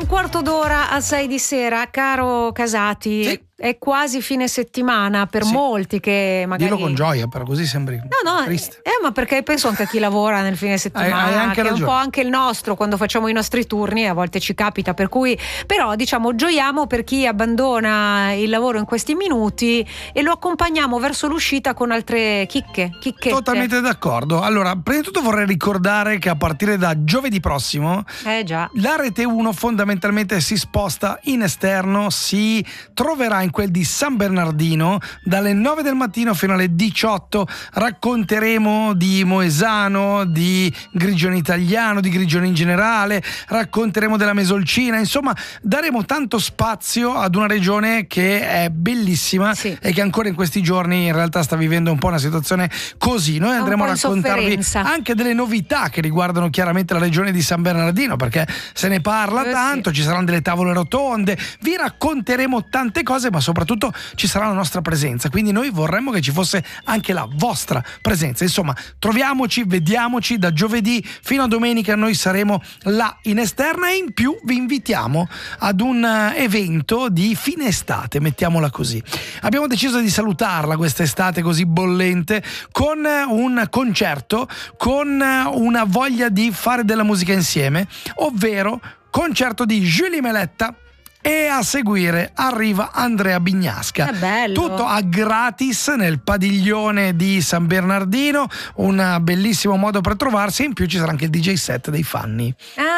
un quarto d'ora a 6 di sera, caro Casati. Sì. È quasi fine settimana per molti che magari. Dillo con gioia, però così sembri triste. Ma perché penso anche a chi lavora nel fine settimana, hai anche che è un ragione. po' anche il nostro quando facciamo i nostri turni, a volte ci capita, per cui però diciamo gioiamo per chi abbandona il lavoro in questi minuti e lo accompagniamo verso l'uscita con altre chicchette. Totalmente d'accordo. Allora, prima di tutto vorrei ricordare che a partire da giovedì prossimo Già. la Rete 1 fondamentalmente si sposta in esterno, si troverà in quel di San Bernardino dalle 9 del mattino fino alle 18. Racconteremo di Moesano, di Grigione Italiano, di Grigione in generale, racconteremo della Mesolcina, insomma daremo tanto spazio ad una regione che è bellissima e che ancora in questi giorni in realtà sta vivendo un po' una situazione così. Noi andremo a raccontarvi anche delle novità che riguardano chiaramente la regione di San Bernardino, perché se ne parla tanto, ci saranno delle tavole rotonde, vi racconteremo tante cose, ma soprattutto ci sarà la nostra presenza, quindi noi vorremmo che ci fosse anche la vostra presenza. Insomma, troviamoci, vediamoci da giovedì fino a domenica, noi saremo là in esterna e in più vi invitiamo ad un evento di fine estate, mettiamola così. Abbiamo deciso di salutarla questa estate così bollente con un concerto, con una voglia di fare della musica insieme, ovvero concerto di Julie Meletta. E a seguire arriva Andrea Bignasca. Tutto a gratis nel padiglione di San Bernardino, un bellissimo modo per trovarsi. In più ci sarà anche il DJ set dei Fanni.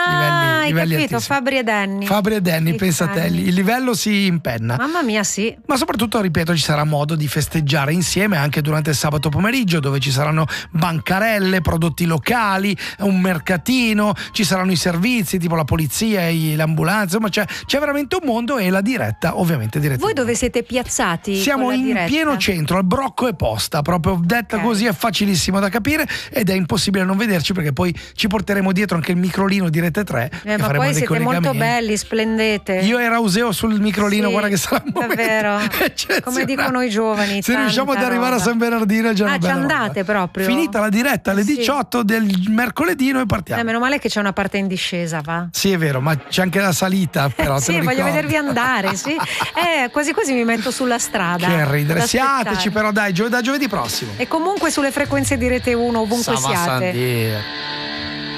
Hai capito, altissimi. Fabri e Danny, pensa a te, il livello si impenna. Mamma mia, sì. Ma soprattutto, ripeto, ci sarà modo di festeggiare insieme anche durante il sabato pomeriggio, dove ci saranno bancarelle, prodotti locali, un mercatino, ci saranno i servizi tipo la polizia e l'ambulanza, insomma c'è veramente un mondo, e la diretta ovviamente diretta. Voi dove siete piazzati? Siamo in diretta? Pieno centro, al Brocco e Posta, proprio detta così, è facilissimo da capire ed è impossibile non vederci, perché poi ci porteremo dietro anche il microlino di Rete 3 e ma faremo poi dei siete molto belli, splendete. Io e Rauseo sul microlino, guarda che sarà un momento davvero, come dicono i giovani, se riusciamo ad arrivare a San Bernardino è già una ci bella andate roba. proprio? Finita la diretta alle 18 del mercoledì noi partiamo. Meno male che c'è una parte in discesa, va? Sì, è vero, ma c'è anche la salita, però sì, voglio vedervi andare, sì. Quasi quasi mi metto sulla strada. Che ridere, siateci però dai, da giovedì prossimo. E comunque sulle frequenze di Rete 1 ovunque siate.